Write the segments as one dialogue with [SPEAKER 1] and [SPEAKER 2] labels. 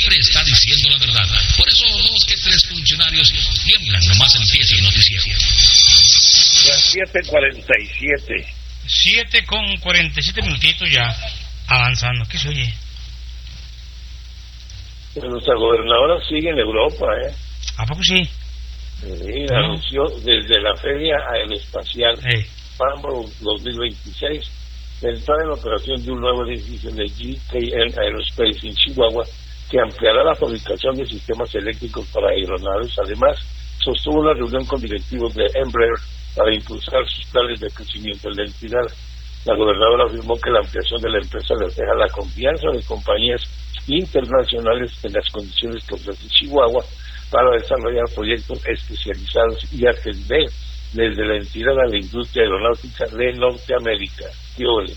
[SPEAKER 1] siempre está diciendo la verdad. Por eso 2 que 3 funcionarios tiemblan nomás empieza el noticiero.
[SPEAKER 2] Las 7:47.
[SPEAKER 3] 7:47 minutitos ya, avanzando. ¿Qué se oye?
[SPEAKER 2] Pues nuestra gobernadora sigue en Europa,
[SPEAKER 3] ¿A poco sí?
[SPEAKER 2] Sí, anunció desde la Feria Aeroespacial Farnborough 2026 la entrada en operación de un nuevo edificio de GKN Aerospace en Chihuahua que ampliará la fabricación de sistemas eléctricos para aeronaves. Además, sostuvo una reunión con directivos de Embraer para impulsar sus planes de crecimiento en la entidad. La gobernadora afirmó que la ampliación de la empresa refleja la confianza de compañías internacionales en las condiciones que ofrece Chihuahua para desarrollar proyectos especializados y atender desde la entidad a la industria aeronáutica de Norteamérica. ¿Qué ole?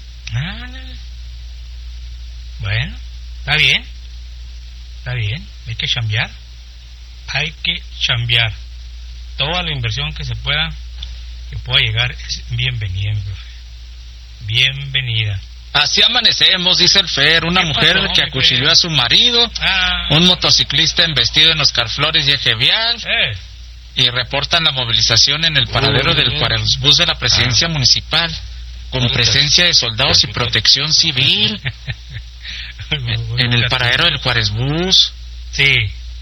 [SPEAKER 3] Bueno, está bien, hay que chambear, toda la inversión que pueda llegar es bienvenida, bienvenida.
[SPEAKER 4] Así amanecemos, dice el Fer, una mujer pasó, que acuchilló a su marido, un motociclista embestido en Oscar Flores y Eje Vial, y reportan la movilización en el paradero del Cuaresbús de la presidencia municipal, con presencia de soldados y protección civil, en el paradero del Cuaresbús.
[SPEAKER 3] Sí.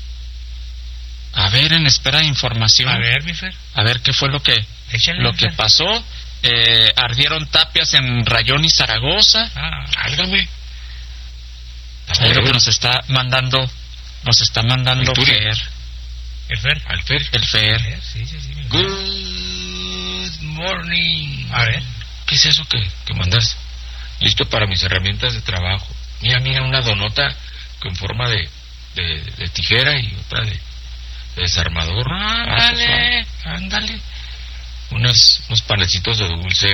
[SPEAKER 4] A ver, en espera de información.
[SPEAKER 3] A ver, mi Fer.
[SPEAKER 4] A ver qué fue lo que pasó. Ardieron tapias en Rayón y Zaragoza.
[SPEAKER 3] Álgame.
[SPEAKER 4] Es lo que nos está mandando Fer.
[SPEAKER 3] ¿El Fer?
[SPEAKER 4] El Fer.
[SPEAKER 3] Sí.
[SPEAKER 1] Good morning.
[SPEAKER 3] A ver.
[SPEAKER 1] ¿Qué es eso que mandas? Listo para mis herramientas de trabajo. Mira, una donota con forma de tijera y otra de desarmador.
[SPEAKER 3] Ándale.
[SPEAKER 1] Unos panecitos de dulce.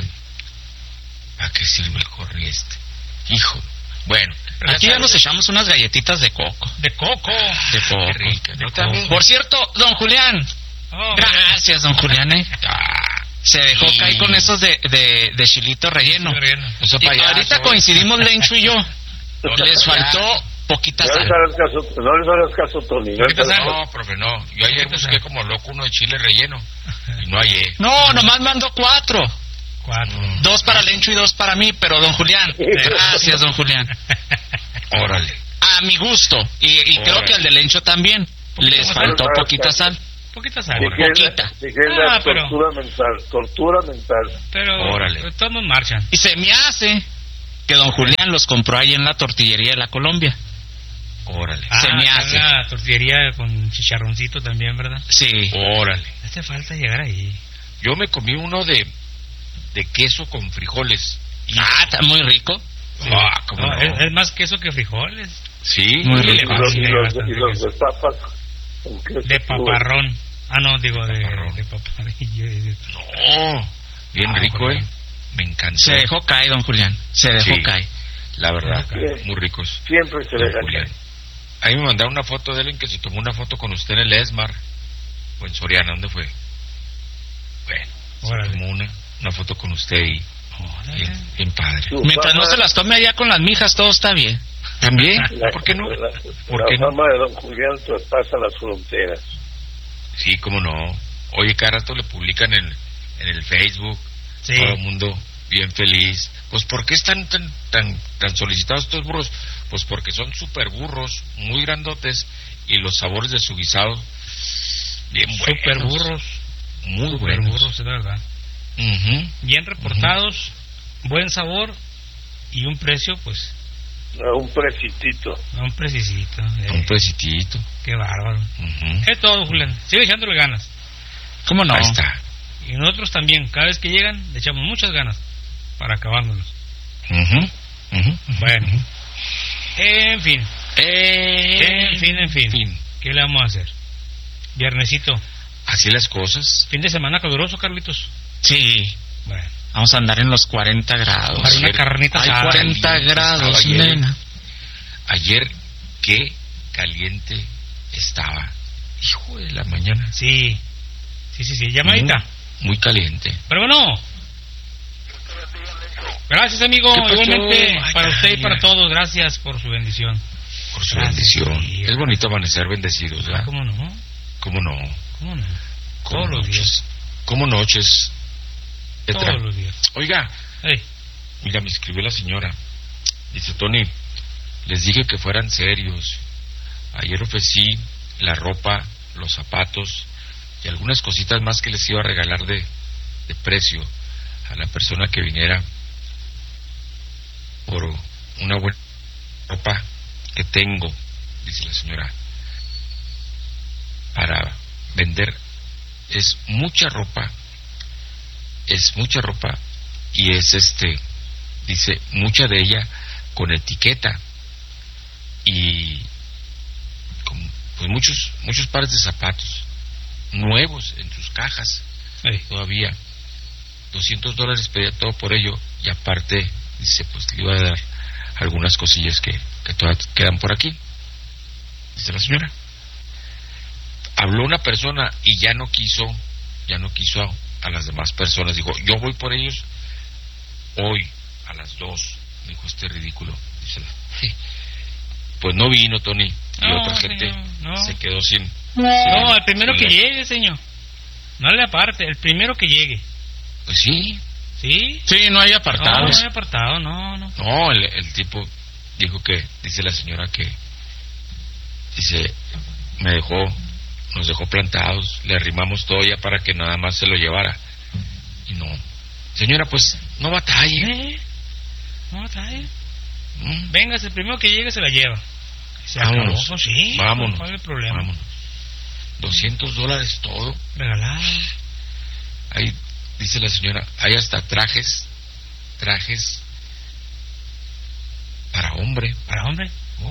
[SPEAKER 1] ¿A qué sirve el corri este? Hijo. Bueno,
[SPEAKER 4] aquí ya nos echamos unas galletitas de coco.
[SPEAKER 3] De coco.
[SPEAKER 4] Qué rica. Por cierto, don Julián. Gracias, don Julián. Se dejó caer con esos de chilito relleno. Y ahorita coincidimos Lencho y yo. Les faltó poquita sal.
[SPEAKER 2] No les hagas caso, Tony.
[SPEAKER 1] No, profe, no. Yo ayer busqué como loco uno de chile relleno y no hallé.
[SPEAKER 4] No, nomás mandó 4. 2 para Lencho y 2 para mí, pero don Julián. Gracias, don Julián.
[SPEAKER 1] Órale.
[SPEAKER 4] A mi gusto. Y creo que al de Lencho también. Les faltó poquita sal.
[SPEAKER 3] Poquita sal.
[SPEAKER 4] Poquita.
[SPEAKER 2] Tortura mental.
[SPEAKER 3] Pero todos marchan.
[SPEAKER 4] Y se me hace que don Julián los compró ahí en la tortillería de la Colombia.
[SPEAKER 1] Órale.
[SPEAKER 4] Se me hace.
[SPEAKER 3] La tortillería con chicharroncito también, ¿verdad?
[SPEAKER 4] Sí.
[SPEAKER 1] Órale.
[SPEAKER 3] Hace falta llegar ahí.
[SPEAKER 1] Yo me comí uno de queso con frijoles.
[SPEAKER 4] Está muy rico.
[SPEAKER 3] Sí.
[SPEAKER 1] ¿Cómo no?
[SPEAKER 3] Es más queso que frijoles.
[SPEAKER 1] Sí.
[SPEAKER 4] Muy rico.
[SPEAKER 2] Y los de papas.
[SPEAKER 3] De paparrón. No, digo de paparillo.
[SPEAKER 1] No. Bien rico, Me encantó.
[SPEAKER 4] Se dejó caer, don Julián. Se dejó caer.
[SPEAKER 1] La verdad, muy ricos.
[SPEAKER 2] Siempre se deja caer.
[SPEAKER 1] Ahí me mandaron una foto de él en que se tomó una foto con usted en el ESMAR. O en Soriana, ¿dónde fue? Bueno, se tomó una foto con usted y bien padre.
[SPEAKER 4] Mientras no se las tome allá con las mijas, todo está bien.
[SPEAKER 1] ¿También? ¿Por qué no?
[SPEAKER 2] La fama de don Julián traspasa las fronteras.
[SPEAKER 1] Sí, cómo no. Oye, cada rato le publican en el Facebook.
[SPEAKER 3] Sí.
[SPEAKER 1] Todo el mundo bien feliz. Pues ¿por qué están tan solicitados estos burros? Pues porque son súper burros, muy grandotes, y los sabores de su guisado bien buenos.
[SPEAKER 3] Súper burros.
[SPEAKER 1] Muy
[SPEAKER 3] super
[SPEAKER 1] buenos.
[SPEAKER 3] Burros, es verdad. Bien reportados, buen sabor y un precio, pues.
[SPEAKER 2] Un precisito.
[SPEAKER 3] Un precisito.
[SPEAKER 1] Un precisito.
[SPEAKER 3] Qué bárbaro. Es todo, Julián. Sigue echándole ganas.
[SPEAKER 4] ¿Cómo no?
[SPEAKER 1] Ahí está.
[SPEAKER 3] Y nosotros también, cada vez que llegan, le echamos muchas ganas para acabárnoslos. Bueno. En fin. En fin. ¿Qué le vamos a hacer? Viernesito.
[SPEAKER 1] Así las cosas.
[SPEAKER 3] Fin de semana caluroso, Carlitos.
[SPEAKER 4] Sí.
[SPEAKER 3] Bueno.
[SPEAKER 4] Vamos a andar en los 40 grados.
[SPEAKER 3] Para una carnita asada.
[SPEAKER 4] 40 grados, nena.
[SPEAKER 1] Ayer, qué caliente estaba. Hijo de la mañana.
[SPEAKER 3] Sí. Llamadita.
[SPEAKER 1] Muy caliente.
[SPEAKER 3] Pero bueno. Gracias, amigo. Igualmente, para usted y para todos. Gracias por su bendición.
[SPEAKER 1] Por su bendición. Es bonito amanecer bendecidos, ¿verdad?
[SPEAKER 3] ¿Cómo no?
[SPEAKER 1] ¿Cómo no?
[SPEAKER 3] ¿Cómo no?
[SPEAKER 1] Todos los días. ¿Cómo noches?
[SPEAKER 3] Todos los días.
[SPEAKER 1] Oiga, mira, me escribió la señora. Dice, Tony, les dije que fueran serios. Ayer ofrecí la ropa, los zapatos y algunas cositas más que les iba a regalar de precio a la persona que viniera por una buena ropa que tengo, dice la señora, para vender. Es mucha ropa y es dice, mucha de ella con etiqueta y con pues muchos pares de zapatos nuevos en sus cajas todavía. $200 pedía todo por ello, y aparte dice, pues le iba a dar algunas cosillas que todavía quedan por aquí, dice la señora. Habló una persona y ya no quiso a las demás personas. Dijo, yo voy por ellos hoy a las 2. Dijo, ridículo, dice pues no vino, Tony, y otra gente se quedó sin.
[SPEAKER 3] No, el primero que llegue, señor. No le aparte, el primero que llegue.
[SPEAKER 1] Pues sí.
[SPEAKER 3] Sí,
[SPEAKER 4] no hay apartados.
[SPEAKER 3] No hay apartado, no.
[SPEAKER 1] No, el tipo dijo que, dice la señora que, dice, nos dejó plantados, le arrimamos todo ya para que nada más se lo llevara. Y no. Señora, pues, no batalle.
[SPEAKER 3] No batalle. Venga, el primero que llegue se la lleva.
[SPEAKER 1] Vámonos.
[SPEAKER 3] Acabó, sí,
[SPEAKER 1] vámonos.
[SPEAKER 3] ¿Cuál es el problema?
[SPEAKER 1] Vámonos. $200 todo.
[SPEAKER 3] Regalado.
[SPEAKER 1] Ahí, dice la señora, hay hasta trajes para hombre.
[SPEAKER 3] ¿Para hombre?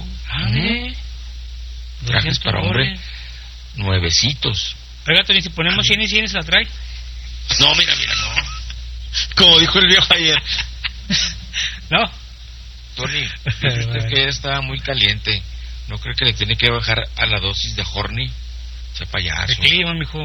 [SPEAKER 1] Trajes para hombre nuevecitos.
[SPEAKER 3] Oiga, Tony, si ponemos 100 y 100 se la trae.
[SPEAKER 1] No, mira, no.
[SPEAKER 4] Como dijo el viejo ayer.
[SPEAKER 3] No.
[SPEAKER 1] Tony, dice usted que ella estaba muy caliente. ¿No cree que le tiene que bajar a la dosis de horny? Ese payaso.
[SPEAKER 3] El clima, mijo.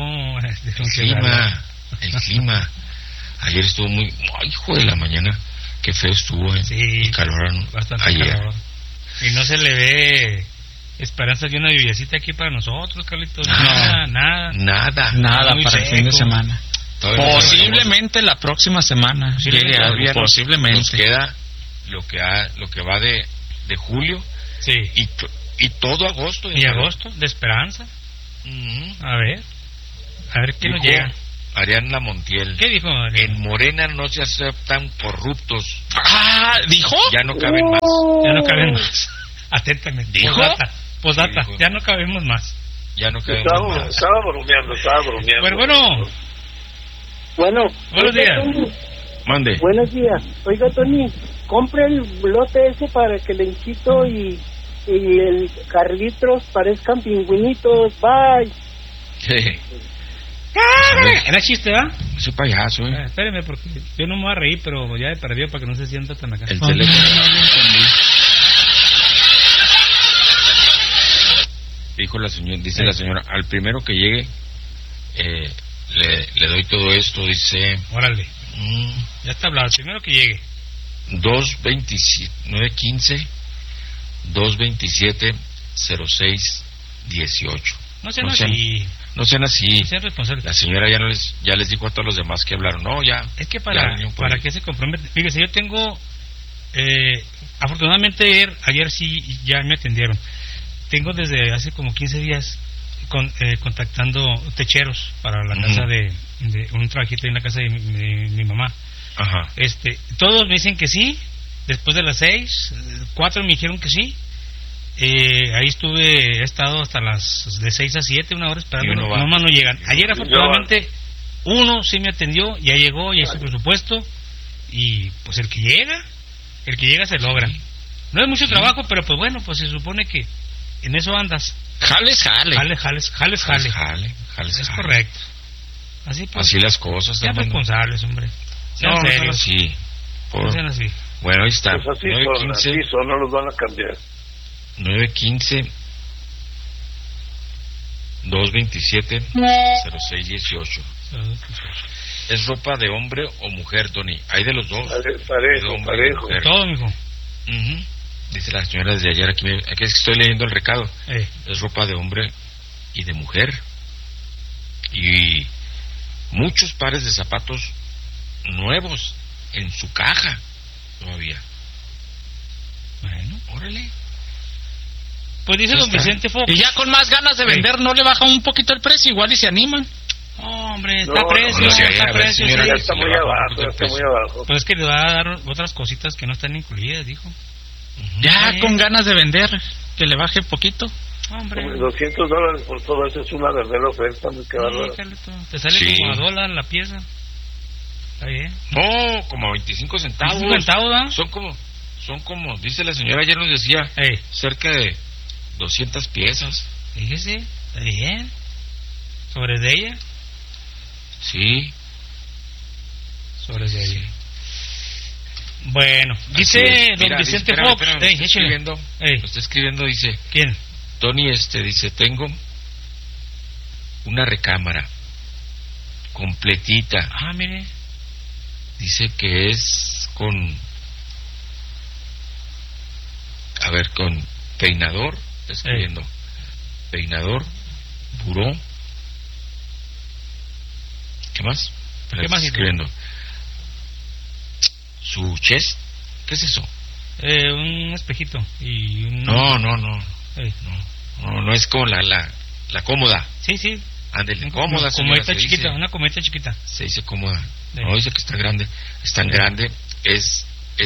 [SPEAKER 1] El clima. Ayer estuvo muy... ¡Ay, hijo de la mañana! Qué feo estuvo,
[SPEAKER 3] Sí.
[SPEAKER 1] El calor
[SPEAKER 3] bastante
[SPEAKER 1] ayer.
[SPEAKER 3] calor. Y no se le ve esperanza de una lluviacita aquí para nosotros, Carlitos. Nada
[SPEAKER 4] para el fin de semana. Posiblemente la próxima semana llegue algo, posiblemente.
[SPEAKER 1] Nos queda lo que va de julio.
[SPEAKER 3] Sí.
[SPEAKER 1] Y todo agosto.
[SPEAKER 3] Y agosto, de esperanza. A ver qué nos llega.
[SPEAKER 1] Ariadna Montiel.
[SPEAKER 3] ¿Qué dijo?
[SPEAKER 1] En Morena no se aceptan corruptos.
[SPEAKER 4] ¿Dijo?
[SPEAKER 1] Ya no caben más.
[SPEAKER 3] Ya no caben más. Atentamente.
[SPEAKER 1] ¿Dijo?
[SPEAKER 3] Posdata. Ya no cabemos más.
[SPEAKER 1] Ya no cabemos más.
[SPEAKER 2] Estaba bromeando.
[SPEAKER 3] Bueno. Buenos días.
[SPEAKER 1] Mande.
[SPEAKER 5] Buenos días. Oiga, Tony, compre el lote ese para que el Lenchito y el Carlitos parezcan pingüinitos. Bye.
[SPEAKER 1] Sí.
[SPEAKER 3] Era chiste, ¿verdad?
[SPEAKER 1] Ese payaso,
[SPEAKER 3] espéreme, porque yo no me voy a reír, pero ya he perdido para que no se sienta tan acá.
[SPEAKER 1] El teléfono no lo entendí. Dice la señora, al primero que llegue le doy todo esto, dice.
[SPEAKER 3] Órale. Ya está hablado, el primero que llegue.
[SPEAKER 1] 227-06-18.
[SPEAKER 3] No sean así.
[SPEAKER 1] No sean así.
[SPEAKER 3] Sean responsables.
[SPEAKER 1] La señora ya les dijo a todos los demás que hablaron. No, ya.
[SPEAKER 3] Es que para que se compromete. Fíjese, yo tengo. Afortunadamente ayer sí ya me atendieron. Tengo desde hace como 15 días contactando techeros para la casa de un trabajito en la casa de mi mamá.
[SPEAKER 1] Ajá.
[SPEAKER 3] Todos me dicen que sí. Después de las 6, 4 me dijeron que sí. Ahí he estado hasta de 6 a 7, una hora esperando. No llegan. Ayer afortunadamente uno sí me atendió, ya llegó, ya hizo presupuesto. Y pues el que llega se logra. No es mucho trabajo, pero pues bueno, pues se supone que en eso andas.
[SPEAKER 1] Jale.
[SPEAKER 3] Es correcto. Así pues.
[SPEAKER 1] Así las cosas.
[SPEAKER 3] Sean responsables, hombre. Sean serios.
[SPEAKER 1] Sí.
[SPEAKER 3] No sean así.
[SPEAKER 1] Bueno, ahí está.
[SPEAKER 2] Pues así son, no los van a cambiar.
[SPEAKER 1] 915-227-0618. ¿Es ropa de hombre o mujer, Tony? Hay de los dos.
[SPEAKER 2] Parejo.
[SPEAKER 3] Todo, mijo.
[SPEAKER 1] Dice la señora desde ayer, aquí estoy leyendo el recado. Es ropa de hombre y de mujer. Y muchos pares de zapatos nuevos en su caja todavía. Bueno, órale.
[SPEAKER 3] Pues dice don Vicente Fox.
[SPEAKER 4] Y ya con más ganas de vender, ¿no le baja un poquito el precio? Igual y se animan.
[SPEAKER 3] Hombre, está precio.
[SPEAKER 2] Ya está muy abajo.
[SPEAKER 3] Pues es que le va a dar otras cositas que no están incluidas, dijo.
[SPEAKER 4] Ya con ganas de vender, que le baje poquito.
[SPEAKER 2] Hombre, $200 por todo eso es una verdadera oferta, muy bárbaro.
[SPEAKER 3] Te sale como $1 la pieza. Está bien.
[SPEAKER 1] No, como 25 centavos.
[SPEAKER 3] 25 centavos,
[SPEAKER 1] Son como, dice la señora, ayer nos decía, cerca de 200 piezas.
[SPEAKER 3] Fíjese, está bien. ¿Sobre de ella?
[SPEAKER 1] Sí.
[SPEAKER 3] Sobre de ella. Bueno, dice don Vicente Fox.
[SPEAKER 1] Está escribiendo, dice.
[SPEAKER 3] ¿Quién?
[SPEAKER 1] Tony, dice, tengo una recámara completita.
[SPEAKER 3] Mire.
[SPEAKER 1] Dice que es con peinador, está escribiendo. Peinador, buró. ¿Qué más?
[SPEAKER 3] ¿Qué más
[SPEAKER 1] escribiendo? Su chest, ¿qué es eso?
[SPEAKER 3] Un espejito y un...
[SPEAKER 1] No es como la cómoda.
[SPEAKER 3] Sí.
[SPEAKER 1] Ándele, cómoda,
[SPEAKER 3] comodita chiquita, una comodita chiquita.
[SPEAKER 1] Se dice cómoda. No, dice que está grande. Es tan grande, es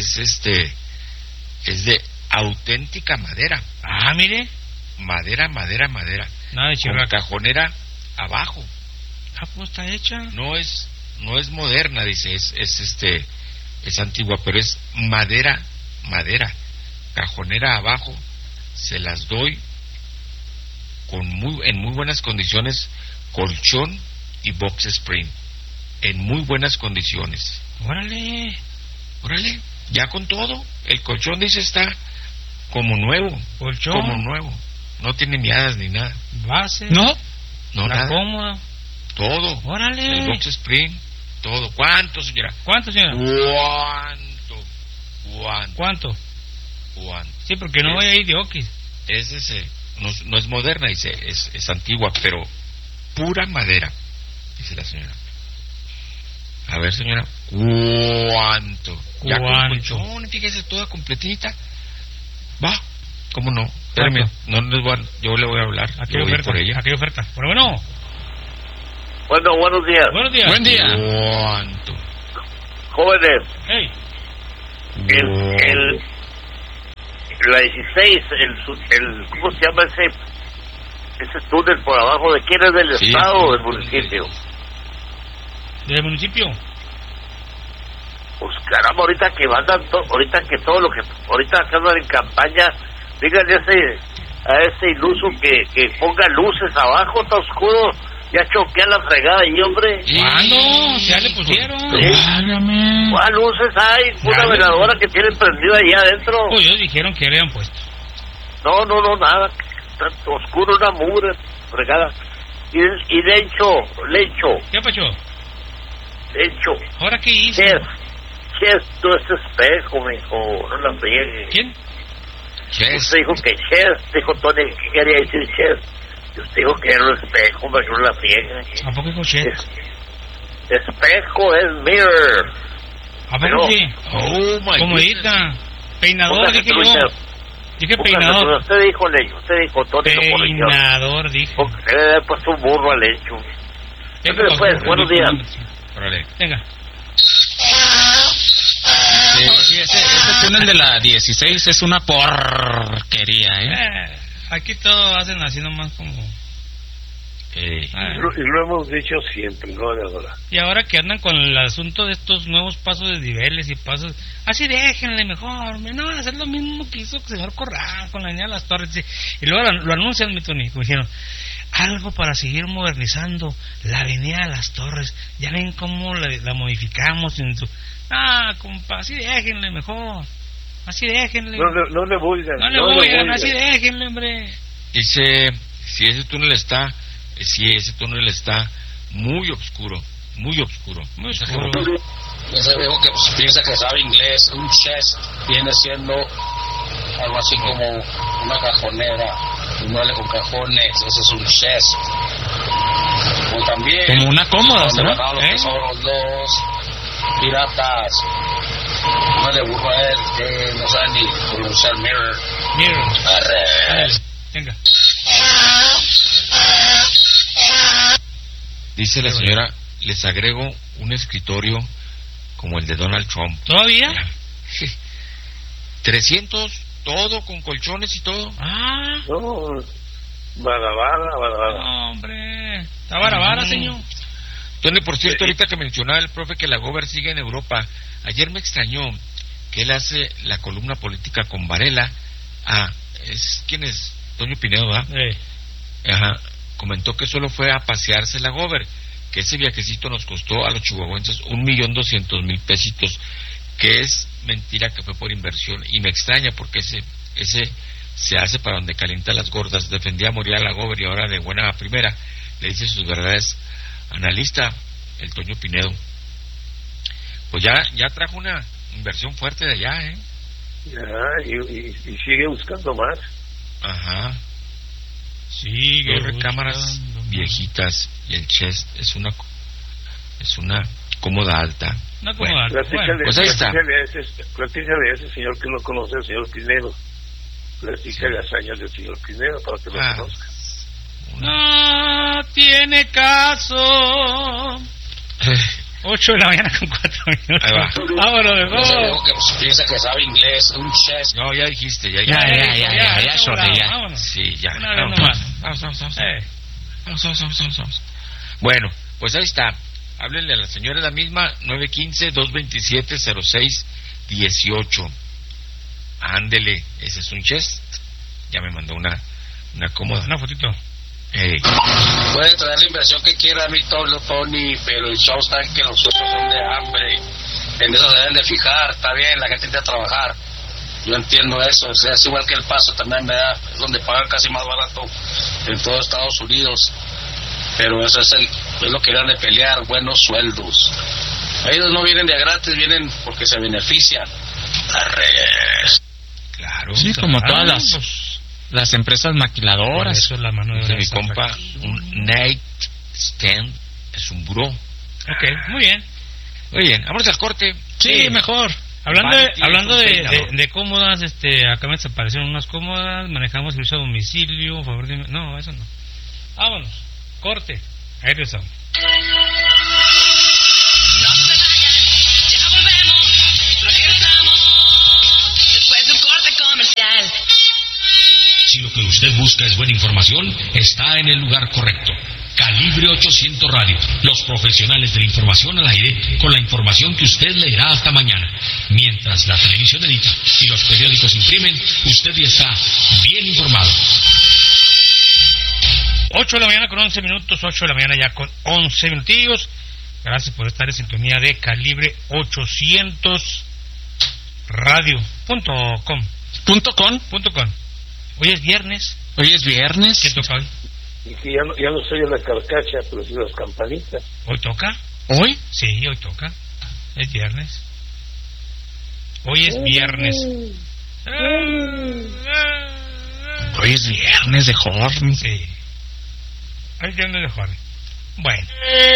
[SPEAKER 1] de auténtica madera.
[SPEAKER 3] Mire.
[SPEAKER 1] Madera.
[SPEAKER 3] Nada de
[SPEAKER 1] con cajonera abajo.
[SPEAKER 3] Pues está hecha.
[SPEAKER 1] No es moderna, dice, es antigua, pero es madera. Cajonera abajo, se las doy en muy buenas condiciones, colchón y box spring, en muy buenas condiciones.
[SPEAKER 3] Órale,
[SPEAKER 1] ya con todo, el colchón dice está como nuevo, no tiene miadas ni nada.
[SPEAKER 3] Base,
[SPEAKER 1] no
[SPEAKER 3] la
[SPEAKER 1] nada,
[SPEAKER 3] cómoda,
[SPEAKER 1] todo.
[SPEAKER 3] Órale,
[SPEAKER 1] el box spring, todo. ¿Cuánto, señora?
[SPEAKER 3] ¿Cuánto? Sí, porque no voy a ir de Oquis.
[SPEAKER 1] No es moderna, dice, es antigua, pero pura madera, dice la señora. A ver, señora, ¿cuánto? Ya con colchón, fíjese, toda completita. Va, ¿cómo no? Espérame, yo le voy a hablar.
[SPEAKER 3] ¿A qué oferta? Por ella. ¿A qué oferta? Pero
[SPEAKER 2] buenos días.
[SPEAKER 4] Buen día.
[SPEAKER 1] ¿Cuánto?
[SPEAKER 2] Jóvenes.
[SPEAKER 3] Hey.
[SPEAKER 2] La 16, ¿cómo se llama ese túnel por abajo? ¿De quién es? ¿Del estado o del municipio?
[SPEAKER 3] ¿Del municipio?
[SPEAKER 2] Pues caramba, ahorita que andan en campaña, díganle a ese iluso que ponga luces abajo, está oscuro. Ya choquea la fregada ahí, hombre.
[SPEAKER 3] ¿Cuándo? Ya le pusieron.
[SPEAKER 2] ¿Cuál luces hay? Una veladora que tienen prendida ahí adentro.
[SPEAKER 3] Pues ellos dijeron que le habían puesto.
[SPEAKER 2] No, nada. Está oscuro, una mugre fregada. Y Lencho.
[SPEAKER 3] ¿Qué pasó?
[SPEAKER 2] Lencho.
[SPEAKER 3] ¿Ahora qué hizo?
[SPEAKER 2] Ches, tú este espejo, mijo. No la friegue.
[SPEAKER 3] ¿Quién?
[SPEAKER 2] Usted dijo que Ches. Dijo Tony, ¿qué quería decir Ches? Usted dijo que era un espejo, pero no la friega.
[SPEAKER 3] ¿A poco dijo Ches?
[SPEAKER 2] Espejo es mirror.
[SPEAKER 3] ¿A poco sí?
[SPEAKER 1] Oh, my
[SPEAKER 3] comodita. Peinador, dije yo. Dije peinador.
[SPEAKER 2] Usted dijo Tony.
[SPEAKER 3] Peinador, dije.
[SPEAKER 2] Porque le he puesto un burro al hecho. Después, buenos días.
[SPEAKER 1] Órale.
[SPEAKER 3] Venga.
[SPEAKER 4] Sí, ese túnel de la 16 es una porquería,
[SPEAKER 3] Aquí todo hacen así nomás como...
[SPEAKER 2] Y lo hemos dicho siempre, ¿no?
[SPEAKER 3] Y ahora que andan con el asunto de estos nuevos pasos de niveles y pasos... Así déjenle mejor, no van a hacer lo mismo que hizo el señor Corral con la Avenida Las Torres. Y luego lo anuncian, mi Tony, como dijeron, algo para seguir modernizando la Avenida Las Torres. Ya ven cómo la modificamos en su... compa, así déjenle mejor. Así déjenle.
[SPEAKER 2] No le voy
[SPEAKER 3] así déjenle, hombre.
[SPEAKER 1] Dice, si ese túnel está muy oscuro.
[SPEAKER 6] Ese viejo que piensa que sabe inglés, un chest viene siendo algo así como una cajonera, un mueble con cajones, ese es un chest. O también
[SPEAKER 4] como una cómoda,
[SPEAKER 6] ¿no? Son los piratas. No le burro a él, que no sabe ni pronunciar mirror.
[SPEAKER 3] Venga.
[SPEAKER 1] Dice la señora, les agrego un escritorio como el de Donald Trump.
[SPEAKER 3] ¿Todavía?
[SPEAKER 1] 300, todo con colchones y todo.
[SPEAKER 2] No, barabara.
[SPEAKER 3] No, hombre, está barabara, señor.
[SPEAKER 1] Tony, por cierto, ahorita que mencionaba el profe que la Gober sigue en Europa, ayer me extrañó que él hace la columna política con Varela. ¿Quién es? Toño Pinedo, ¿verdad? Ajá. Comentó que solo fue a pasearse la Gober, que ese viajecito nos costó a los chihuahuenses 1,200,000 pesitos, que es mentira que fue por inversión, y me extraña porque ese se hace para donde calienta las gordas. Defendía a morir a la Gober y ahora de buena primera le dice sus verdades. Analista, el Toño Pinedo, pues ya trajo una inversión fuerte de allá,
[SPEAKER 2] y sigue buscando más.
[SPEAKER 1] Ajá.
[SPEAKER 3] Sigue
[SPEAKER 1] 2 recámaras viejitas y el chest es una cómoda alta.
[SPEAKER 3] Una cómoda alta.
[SPEAKER 1] Pues ahí está.
[SPEAKER 2] Platícale a ese señor que no conoce al señor Pinedo. Platícale las hazañas del señor Pinedo para que lo conozca.
[SPEAKER 3] No tiene caso. 8 de la mañana con 4 minutos.
[SPEAKER 1] Ahí va.
[SPEAKER 3] Vámonos, mejor.
[SPEAKER 6] Que piensa que sabe inglés, un chess.
[SPEAKER 1] No, ya dijiste, ya,
[SPEAKER 3] Sorry, ya. Vámonos.
[SPEAKER 1] Sí, ya.
[SPEAKER 3] Una vez nomás.
[SPEAKER 1] Vamos. Bueno, pues ahí está. Háblenle a la señora la misma, 915-227-0618. Ándele, ese es un chest. Ya me mandó una cómoda.
[SPEAKER 3] Una fotito.
[SPEAKER 6] Puede traer la inversión que quiera a mí, Tony, pero el show está en que los otros son de hambre. En eso se deben de fijar. Está bien, la gente tiene que trabajar. Yo entiendo eso. O sea, es igual que El Paso también, ¿verdad? Es donde pagan casi más barato en todo Estados Unidos. Pero eso es lo que eran de pelear, buenos sueldos. Ellos no vienen de a gratis, vienen porque se benefician.
[SPEAKER 1] Claro.
[SPEAKER 4] Sí, como todas las empresas maquiladoras.
[SPEAKER 3] Eso es la mano
[SPEAKER 1] de mi compa, un night stand es un buró.
[SPEAKER 3] Ok, muy bien.
[SPEAKER 1] Muy bien, vamos al corte.
[SPEAKER 3] Sí, mejor. Hablando de cómodas, acá me desaparecieron unas cómodas, manejamos servicio a domicilio, favor de... No, eso no. Vámonos, corte. Ahí regresamos.
[SPEAKER 7] No se vayan, ya volvemos, regresamos, después de un corte comercial.
[SPEAKER 8] Si lo que usted busca es buena información, está en el lugar correcto. Calibre 800 Radio, los profesionales de la información al aire, con la información que usted leerá hasta mañana. Mientras la televisión edita y los periódicos imprimen, usted ya está bien informado.
[SPEAKER 3] 8 de la mañana con 11 minutos, 8 de la mañana ya con 11 minutillos. Gracias por estar en sintonía de Calibre 800 Radio.com. Hoy es viernes.
[SPEAKER 4] ¿Qué
[SPEAKER 3] toca hoy?
[SPEAKER 2] Y que ya no soy la carcacha, pero sí las campanitas.
[SPEAKER 3] ¿Hoy toca?
[SPEAKER 4] ¿Hoy?
[SPEAKER 3] Sí, hoy toca. Es viernes. Hoy es viernes.
[SPEAKER 4] Hoy es viernes de Horny.
[SPEAKER 3] Sí. Hoy es viernes de Horny. Bueno.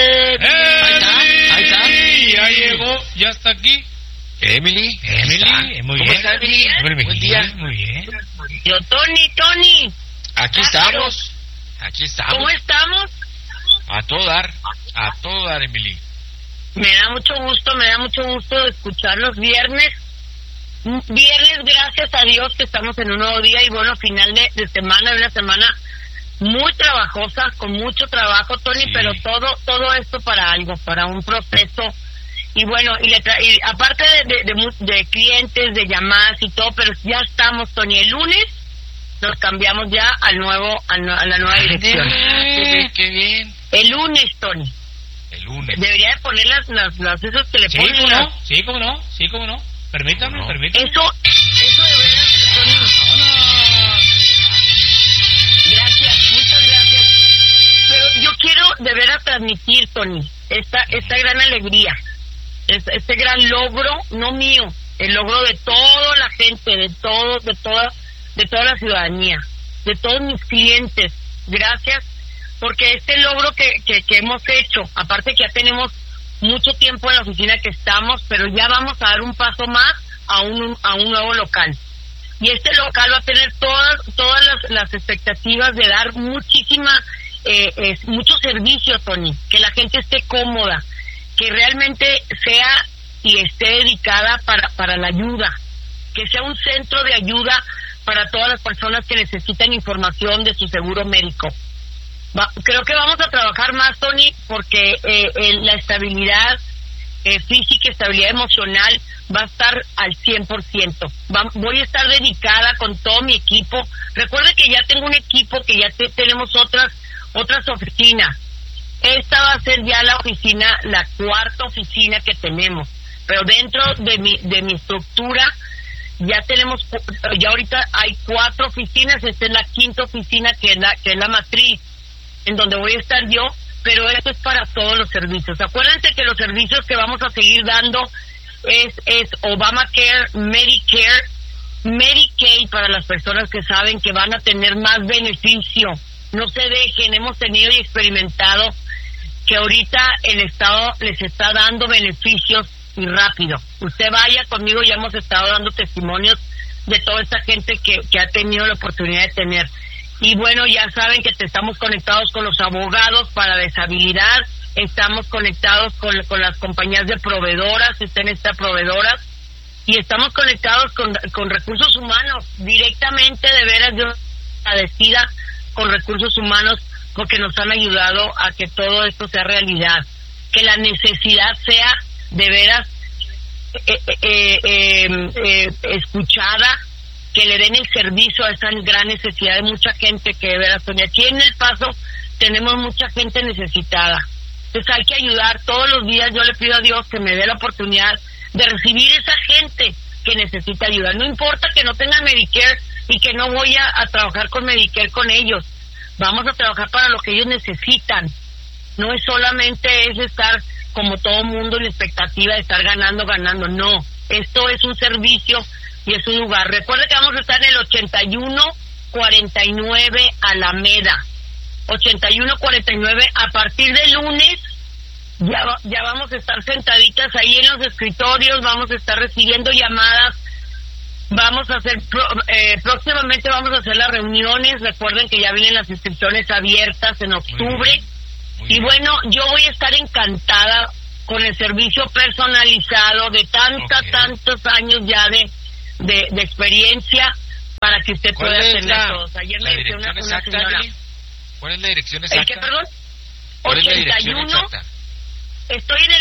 [SPEAKER 4] Ahí está.
[SPEAKER 3] Ya llegó, ya está aquí.
[SPEAKER 1] Emily,
[SPEAKER 3] muy bien.
[SPEAKER 1] ¿Cómo está, Emily?
[SPEAKER 3] Buen día. Muy bien.
[SPEAKER 7] Yo, Tony.
[SPEAKER 1] Aquí estamos.
[SPEAKER 7] ¿Cómo estamos?
[SPEAKER 1] A todo dar, Emily.
[SPEAKER 7] Me da mucho gusto escuchar los viernes. Viernes, gracias a Dios que estamos en un nuevo día y bueno, final de semana, de una semana muy trabajosa, con mucho trabajo, Tony, sí. Pero todo esto para algo, para un proceso. Y bueno, y aparte de clientes, de llamadas y todo, pero ya estamos, Tony, el lunes nos cambiamos ya a la nueva dirección.
[SPEAKER 1] Qué bien.
[SPEAKER 7] El lunes, Tony.
[SPEAKER 1] El lunes.
[SPEAKER 7] Debería de poner las esos que le ponen.
[SPEAKER 3] Sí, cómo no. Permítame.
[SPEAKER 7] Eso de veras, Tony. Gracias, muchas gracias. Pero yo quiero de veras transmitir, Tony, esta gran alegría, este gran logro, no mío, el logro de toda la gente, de toda la ciudadanía, de todos mis clientes. Gracias, porque este logro que hemos hecho, aparte que ya tenemos mucho tiempo en la oficina que estamos, pero ya vamos a dar un paso más a un nuevo local. Y este local va a tener todas las expectativas de dar muchos servicios, Tony, que la gente esté cómoda, que realmente sea y esté dedicada para la ayuda, que sea un centro de ayuda para todas las personas que necesitan información de su seguro médico. Creo que vamos a trabajar más, Tony, porque la estabilidad física y estabilidad emocional va a estar al 100%. Voy a estar dedicada con todo mi equipo. Recuerde que ya tengo un equipo, que ya tenemos otras oficinas. Esta va a ser ya la 4ª oficina que tenemos. Pero dentro de mi estructura ya ahorita hay 4 oficinas. Esta es la 5ª oficina, que es la matriz, en donde voy a estar yo, pero esto es para todos los servicios. Acuérdense que los servicios que vamos a seguir dando es Obamacare, Medicare, Medicaid, para las personas que saben que van a tener más beneficio. No se dejen, hemos tenido y experimentado que ahorita el Estado les está dando beneficios y rápido. Usted vaya conmigo, ya hemos estado dando testimonios de toda esta gente que ha tenido la oportunidad de tener. Y bueno, ya saben que estamos conectados con los abogados para deshabilidad, estamos conectados con las compañías de proveedoras, están estas proveedoras, y estamos conectados con recursos humanos, directamente, de veras, yo agradecida con recursos humanos, porque nos han ayudado a que todo esto sea realidad, que la necesidad sea de veras escuchada, que le den el servicio a esa gran necesidad de mucha gente que de veras, aquí en El Paso tenemos mucha gente necesitada. Entonces hay que ayudar. Todos los días yo le pido a Dios que me dé la oportunidad de recibir esa gente que necesita ayuda. No importa que no tengan Medicare y que no voy a trabajar con Medicare con ellos. Vamos a trabajar para lo que ellos necesitan. No es solamente estar como todo mundo en la expectativa de estar ganando. No, esto es un servicio y es un lugar. Recuerde que vamos a estar en el 8149 Alameda. 8149, a partir de lunes ya vamos a estar sentaditas ahí en los escritorios, vamos a estar recibiendo llamadas, vamos a hacer próximamente vamos a hacer las reuniones. Recuerden que ya vienen las inscripciones abiertas en octubre. Y bueno, yo voy a estar encantada con el servicio personalizado de tantos años ya de experiencia, para que usted pueda tener todos. Ayer me decía una señora.
[SPEAKER 1] ¿Cuál es la dirección exacta?
[SPEAKER 7] ¿Qué, perdón? 81. Estoy en el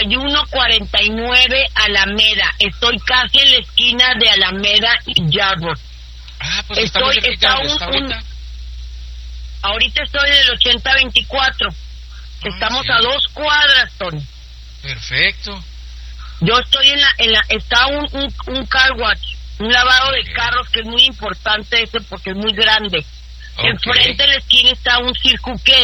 [SPEAKER 7] 8149 Alameda. Estoy casi en la esquina de Alameda y Yarborough.
[SPEAKER 1] Pues
[SPEAKER 7] ahorita estoy en el 8024. Estamos a 2 cuadras, Tony.
[SPEAKER 1] Perfecto.
[SPEAKER 7] Yo estoy está un car wash, un lavado de carros, que es muy importante ese porque es muy grande. Enfrente de la esquina está un Circle K.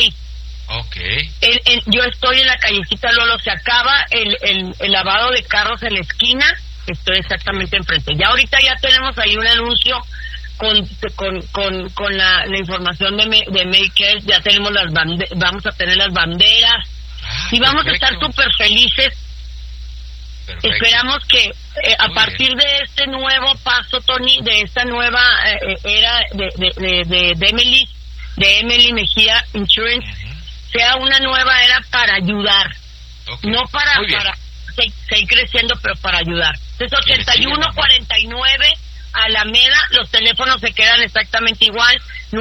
[SPEAKER 7] Yo estoy en la callecita Lolo, se acaba el lavado de carros en la esquina, estoy exactamente enfrente. Ya ahorita ya tenemos ahí un anuncio con la información de Medicare, ya tenemos vamos a tener las banderas, y vamos a estar súper felices. Perfecto. Esperamos que a partir de este nuevo paso, Tony, de esta nueva era de Emily Mejía Insurance, sea una nueva era para ayudar, no para seguir creciendo, pero para ayudar. Entonces 8149 Alameda, los teléfonos se quedan exactamente igual,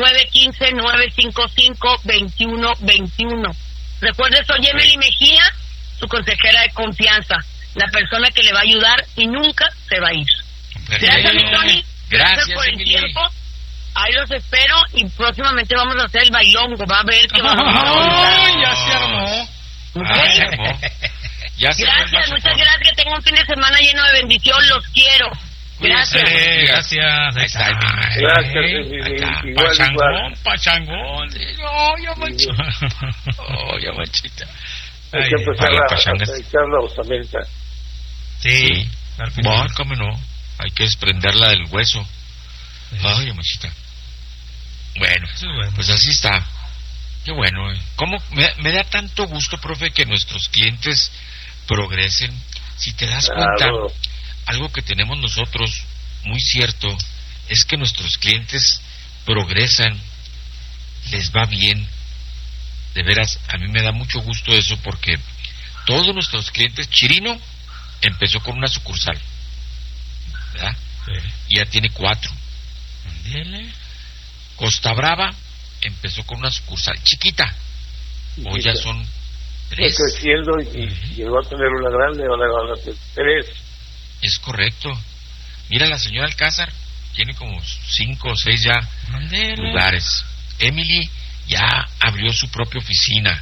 [SPEAKER 7] 915-955-2121. Recuerde, soy Emily Mejía, su consejera de confianza, la persona que le va a ayudar y nunca se va a ir. Gracias, mi Tony. Gracias por el tiempo. Ahí los espero y próximamente vamos a hacer el bailongo. Va a ver que vamos a
[SPEAKER 3] ya se armó.
[SPEAKER 7] Gracias, muchas gracias. Que tengan un fin de semana lleno de bendición. Los quiero. Gracias.
[SPEAKER 3] Gracias. Pachangón.
[SPEAKER 1] Ya manchita.
[SPEAKER 2] Hay que empezar a echarla a Osamenta.
[SPEAKER 3] Sí.
[SPEAKER 1] cómo no, hay que desprenderla del hueso. Ay, mamachita. Bueno, pues así está. Qué bueno. ¿Cómo me da tanto gusto, profe, que nuestros clientes progresen? Si te das cuenta, algo que tenemos nosotros muy cierto es que nuestros clientes progresan, les va bien. De veras, a mí me da mucho gusto eso, porque todos nuestros clientes, Chirino empezó con una sucursal, ¿verdad? Y ya tiene 4. Costa Brava empezó con una sucursal chiquita, hoy ya son 3.
[SPEAKER 2] Está creciendo y llegó a tener una grande, ahora van a ser 3.
[SPEAKER 1] Es correcto. Mira, la señora Alcázar tiene como 5 o 6 ya lugares. Emily ya abrió su propia oficina.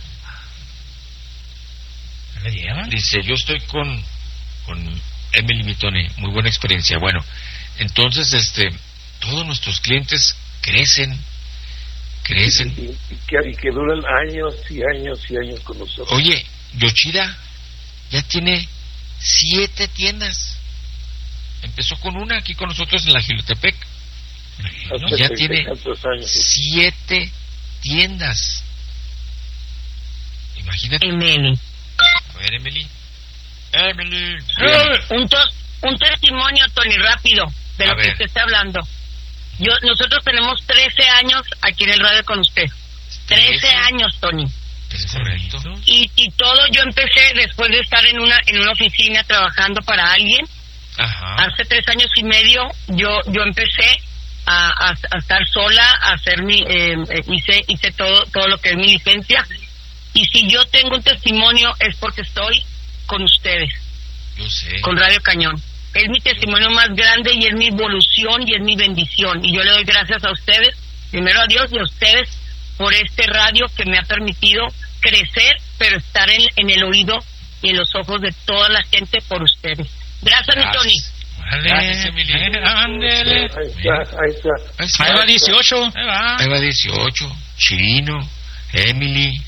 [SPEAKER 3] ¿Me llevan?
[SPEAKER 1] Dice, yo estoy con Emily Mitone, muy buena experiencia. Bueno, entonces todos nuestros clientes crecen
[SPEAKER 2] y que duran años y años y años con nosotros.
[SPEAKER 1] Oye, Yoshida ya tiene 7 tiendas. Empezó con una aquí con nosotros en la Gilotepec. Y ya tiene 7 tiendas. Imagínate.
[SPEAKER 7] Emily.
[SPEAKER 1] A ver, Emily.
[SPEAKER 7] Un testimonio, Tony, rápido, de lo que usted está hablando. Nosotros tenemos 13 años aquí en el radio con usted. 13 años, Tony.
[SPEAKER 1] Es correcto.
[SPEAKER 7] Y todo yo empecé después de estar en una oficina trabajando para alguien.
[SPEAKER 1] Ajá.
[SPEAKER 7] Hace 3 años y medio yo empecé a estar sola, a hacer hice todo lo que es mi licencia. Y si yo tengo un testimonio es porque estoy con ustedes.
[SPEAKER 1] Yo sé.
[SPEAKER 7] Con Radio Cañón. Es mi testimonio más grande y es mi evolución y es mi bendición. Y yo le doy gracias a ustedes, primero a Dios y a ustedes, por este radio que me ha permitido crecer, pero estar en el oído y en los ojos de toda la gente por ustedes. Gracias, mi Tony.
[SPEAKER 1] Gracias, Emily.
[SPEAKER 2] Ahí está.
[SPEAKER 4] Ahí va 18.
[SPEAKER 1] Ahí va 18. Chirino, Emily,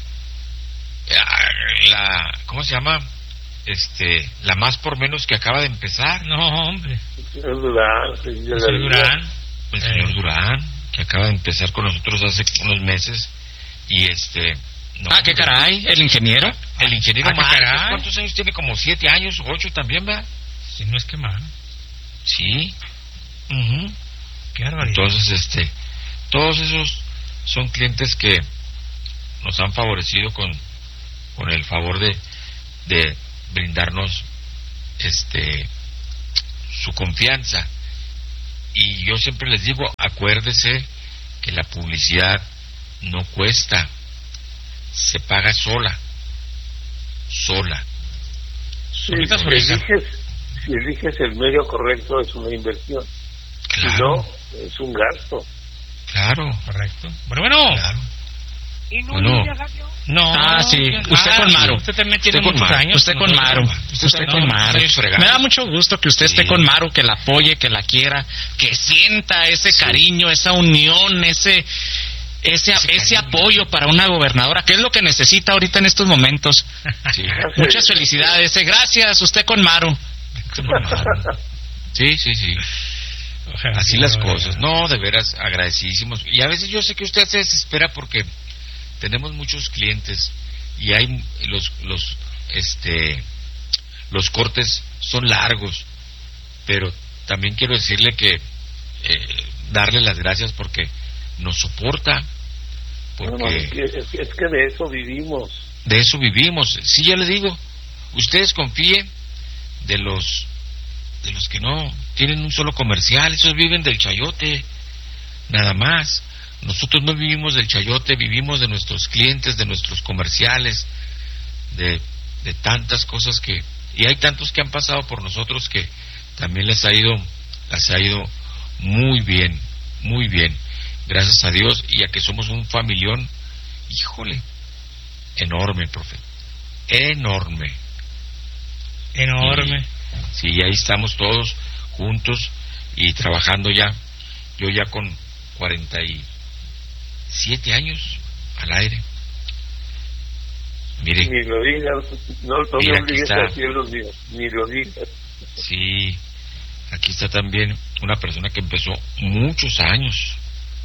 [SPEAKER 1] ¿cómo se llama? La más por menos que acaba de empezar.
[SPEAKER 3] No, hombre.
[SPEAKER 2] El señor Durán.
[SPEAKER 1] El señor Durán, que acaba de empezar con nosotros hace unos meses. Y
[SPEAKER 4] qué caray, el ingeniero.
[SPEAKER 1] El ingeniero más.
[SPEAKER 3] Caray.
[SPEAKER 1] ¿Cuántos años tiene? Como 7 años, 8 también, ¿verdad?
[SPEAKER 3] Si no es que más.
[SPEAKER 1] Sí.
[SPEAKER 3] Qué barbaridad.
[SPEAKER 1] Entonces, todos esos son clientes que nos han favorecido con el favor de brindarnos su confianza. Y yo siempre les digo, acuérdese que la publicidad no cuesta, se paga sola.
[SPEAKER 2] Si eliges el medio correcto es una inversión.
[SPEAKER 1] Claro.
[SPEAKER 2] Si no, es un gasto.
[SPEAKER 1] Claro.
[SPEAKER 3] Correcto. Bueno.
[SPEAKER 1] Claro.
[SPEAKER 7] ¿Y no
[SPEAKER 1] Bueno.
[SPEAKER 7] No.
[SPEAKER 4] Sí. Usted con Maru.
[SPEAKER 3] Usted también tiene muchos años.
[SPEAKER 4] Usted con Maru. Usted con Maru. Me da mucho gusto que usted esté con Maru, que la apoye, que la quiera, que sienta ese cariño, esa unión, ese apoyo para una gobernadora, que es lo que necesita ahorita en estos momentos.
[SPEAKER 1] Sí.
[SPEAKER 4] Muchas felicidades. Gracias, usted con Maru.
[SPEAKER 1] Sí. Así las cosas. No, de veras, agradecidísimos. Y a veces yo sé que usted se desespera porque tenemos muchos clientes y hay los cortes son largos, pero también quiero decirle que darle las gracias porque nos soporta, porque
[SPEAKER 2] es que de eso vivimos.
[SPEAKER 1] De eso vivimos. Sí, ya le digo, ustedes confíen de los que no tienen un solo comercial, esos viven del chayote, nada más. Nosotros no vivimos del chayote, vivimos de nuestros clientes, de nuestros comerciales, de tantas cosas y hay tantos que han pasado por nosotros que también les ha ido muy bien, gracias a Dios, y a que somos un familión, híjole, enorme, profe, enorme. Sí, ahí estamos todos juntos y trabajando ya, yo ya con 47 años al aire. Mire,
[SPEAKER 2] ni lo digas, no
[SPEAKER 1] mira,
[SPEAKER 2] obligues a decir los días, ni lo digas.
[SPEAKER 1] Sí, aquí está también una persona que empezó muchos años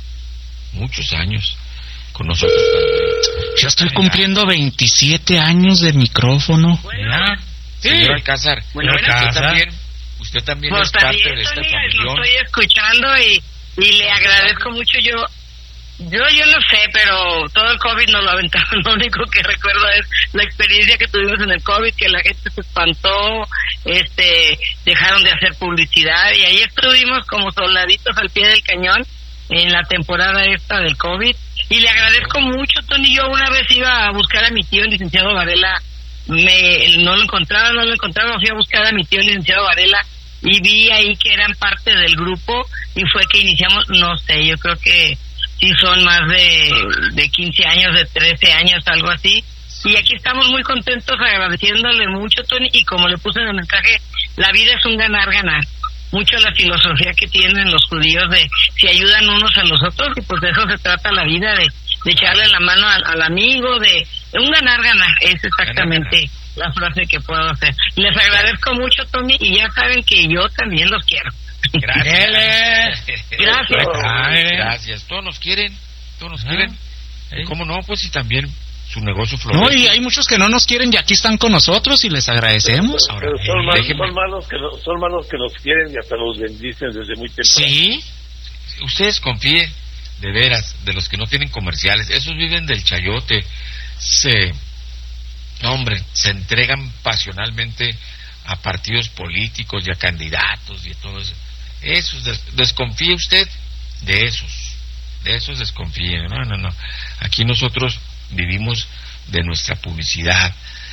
[SPEAKER 1] con nosotros también.
[SPEAKER 4] Yo estoy cumpliendo 27 años de micrófono.
[SPEAKER 1] Bueno, sí. Señor Alcázar, usted también
[SPEAKER 7] pues
[SPEAKER 1] es parte de esta familia.
[SPEAKER 7] Lo estoy escuchando y le agradezco mucho. Yo no sé, pero todo el COVID nos lo aventaron. Lo único que recuerdo es la experiencia que tuvimos en el COVID, que la gente se espantó, dejaron de hacer publicidad y ahí estuvimos como soldaditos al pie del cañón en la temporada esta del COVID. Y le agradezco mucho, Tony. Yo una vez iba a buscar a mi tío, el licenciado Varela, no lo encontraba, fui a buscar a mi tío, el licenciado Varela, y vi ahí que eran parte del grupo y fue que iniciamos, no sé, yo creo que sí son más de 15 años, de 13 años, algo así. Y aquí estamos muy contentos, agradeciéndole mucho, Tony, y como le puse en el mensaje, la vida es un ganar-ganar. Mucho la filosofía que tienen los judíos de si ayudan unos a los otros, y pues de eso se trata la vida, de echarle la mano al amigo, de un ganar-ganar. Es exactamente la frase que puedo hacer. Les agradezco mucho, Tony, y ya saben que yo también los quiero.
[SPEAKER 1] Gracias.
[SPEAKER 7] Gracias.
[SPEAKER 1] Gracias. Todos nos quieren. ¿Cómo no? Pues y también su negocio florece.
[SPEAKER 4] No, y hay muchos que no nos quieren y aquí están con nosotros y les agradecemos.
[SPEAKER 2] Ahora, son malos que nos quieren y hasta nos bendicen desde muy temprano.
[SPEAKER 1] Sí. Ustedes confíen, de veras, de los que no tienen comerciales. Esos viven del chayote. Se entregan pasionalmente a partidos políticos y a candidatos y todo eso. Desconfíe usted de esos desconfíe. No. Aquí nosotros vivimos de nuestra publicidad,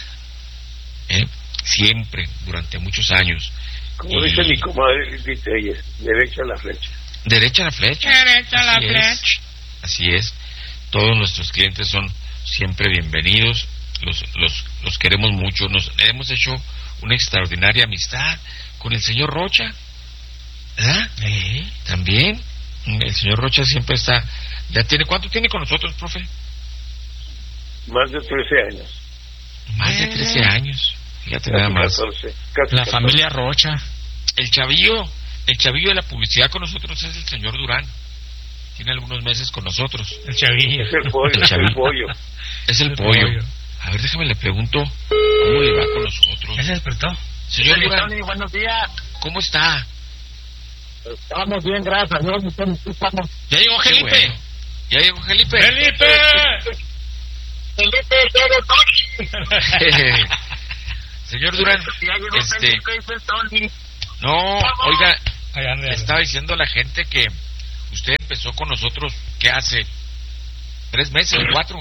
[SPEAKER 1] siempre, durante muchos años.
[SPEAKER 2] Como dice mi comadre, dice ella, derecha a la flecha.
[SPEAKER 1] Derecha a la flecha. Así es. Todos nuestros clientes son siempre bienvenidos. Los queremos mucho. Nos hemos hecho una extraordinaria amistad con el señor Rocha, ¿verdad? También el señor Rocha siempre está. ¿Cuánto tiene con nosotros, profe?
[SPEAKER 2] Más de 13 años.
[SPEAKER 1] Más de 13 años. Fíjate nada más.
[SPEAKER 2] 14,
[SPEAKER 4] la familia Rocha.
[SPEAKER 1] El chavillo de la publicidad con nosotros es el señor Durán. Tiene algunos meses con nosotros.
[SPEAKER 3] El chavillo.
[SPEAKER 2] Es el pollo.
[SPEAKER 1] Es el pollo. A ver, déjame le pregunto cómo le va con nosotros.
[SPEAKER 3] ¿Ya se despertó?
[SPEAKER 1] Señor Durán,
[SPEAKER 6] Tony, buenos días.
[SPEAKER 1] ¿Cómo está?
[SPEAKER 6] Estamos bien, gracias.
[SPEAKER 1] ¿Ya llegó Felipe? Bueno. ¿Ya llegó Felipe?
[SPEAKER 3] ¡Felipe!
[SPEAKER 1] Señor Durán, no, oiga, le estaba diciendo a la gente que usted empezó con nosotros, ¿qué hace? 3 meses, 4.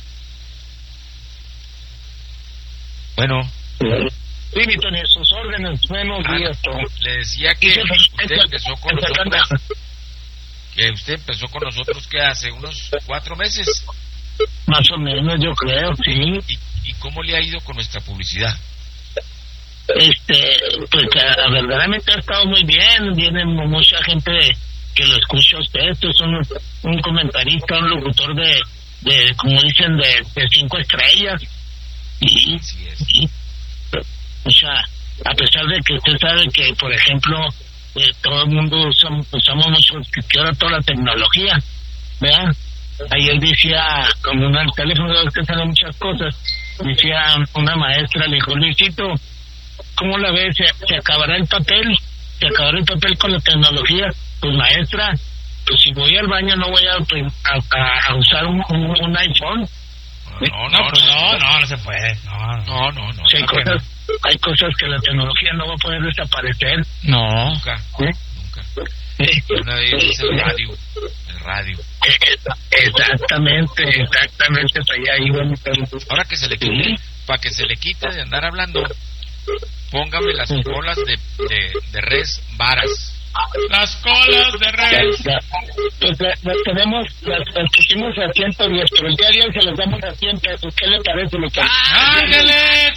[SPEAKER 1] Bueno.
[SPEAKER 6] Sí, mi Tony, sus órdenes, buenos días.
[SPEAKER 1] Le decía que usted empezó con nosotros. Que usted empezó con nosotros, ¿qué hace? ¿Unos 4 meses?
[SPEAKER 6] Más o menos, yo creo, sí.
[SPEAKER 1] ¿Y cómo le ha ido con nuestra publicidad?
[SPEAKER 6] Pues verdaderamente ha estado muy bien. Viene mucha gente que lo escucha a usted. Esto es un comentarista, un locutor de como dicen, de 5 estrellas. Y o sea, a pesar de que usted sabe que, por ejemplo, todo el mundo usamos mucho, que ahora toda la tecnología, ¿verdad? Ayer decía, como en el teléfono que salen muchas cosas, decía una maestra, le dijo, Luisito, ¿cómo la ves? ¿Se acabará el papel? ¿Se acabará el papel con la tecnología? Pues maestra, pues si voy al baño no voy a usar un iPhone.
[SPEAKER 3] No se puede. No.
[SPEAKER 6] Sí, hay cosas que la tecnología no va a poder desaparecer.
[SPEAKER 4] No.
[SPEAKER 1] Nunca. Una de ellas es el radio.
[SPEAKER 6] Exactamente, para allá iba.
[SPEAKER 1] Ahora que se le quite, para que se le quite de andar hablando, póngame las colas de res varas.
[SPEAKER 3] Las colas de res.
[SPEAKER 6] Pues las pusimos a 110, pero el día de hoy se las damos a 100 pesos. ¿Qué le parece lo que?
[SPEAKER 3] ¡Ándale!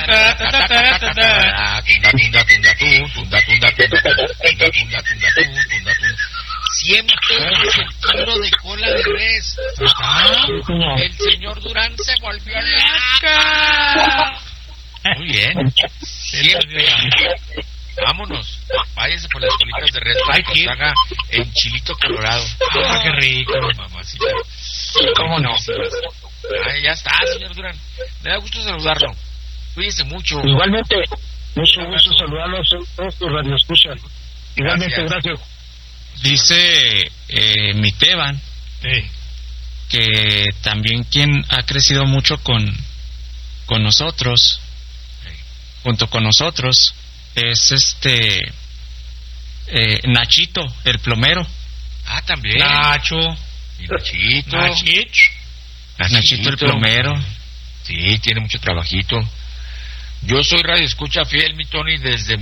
[SPEAKER 1] Siempre el kilo de cola de res. El señor Durán se volvió loca. Muy bien. Vámonos, váyase por las colinas de red para que se haga en chilito colorado.
[SPEAKER 3] Ah, qué rico.
[SPEAKER 1] Mamacita.
[SPEAKER 4] ¿Cómo no?
[SPEAKER 1] Ay, ya está, señor Durán. Me da gusto saludarlo. Cuídese mucho.
[SPEAKER 6] Igualmente, mucho gusto saludarlos todos tus radioescuchas. Igualmente, gracias.
[SPEAKER 4] Dice mi Teban que también quien ha crecido mucho con nosotros, junto con nosotros, es Nachito, el plomero.
[SPEAKER 1] Ah, también.
[SPEAKER 3] Nacho.
[SPEAKER 1] Y Nachito.
[SPEAKER 4] Nachito el plomero.
[SPEAKER 1] Sí, tiene mucho trabajito. Yo soy radioescucha fiel, mi Tony, desde